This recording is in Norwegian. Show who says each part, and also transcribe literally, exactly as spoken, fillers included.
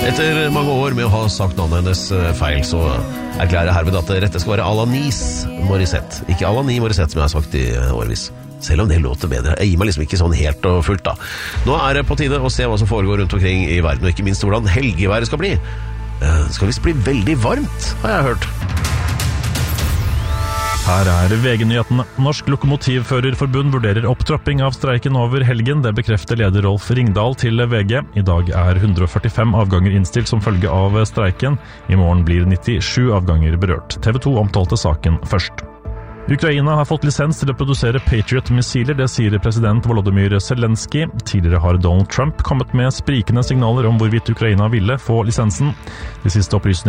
Speaker 1: Etter mange år med å ha sagt navnet hennes feil, så erklærer jeg herved at det rette skal være Alanis Morissette. Ikke Alani Morissette, som jeg har sagt i årvis. Selv om det låter bedre. Jeg gir meg liksom ikke sånn helt og fullt da. Nå er det på tide å se hva som foregår rundt omkring i verden, og ikke minst hvordan helgeværet skal bli. Det skal visst bli veldig varmt, har jeg hørt.
Speaker 2: Her er V G-nyhetene. Norsk Lokomotivførerforbund vurderer opptrapping av streiken over helgen. Det bekrefter leder Rolf Ringdal til V G. I dag er hundre og førtifem avganger innstilt som følge av streiken. I morgen blir nittisju avganger berørt. T V to omtalte saken først. Ukraina har fått lisens til å produsere Patriot-missiler, det sier president Volodymyr Zelensky. Tidligere har Donald Trump kommet med sprikende signaler om hvorvidt Ukraina ville få lisensen. De siste opplysningene